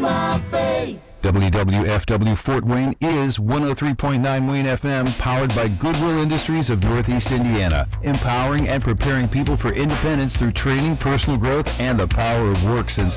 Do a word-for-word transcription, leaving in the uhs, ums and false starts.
my face. W W F W Fort Wayne is one oh three point nine Wayne F M, powered by Goodwill Industries of Northeast Indiana, empowering and preparing people for independence through training, personal growth, and the power of work since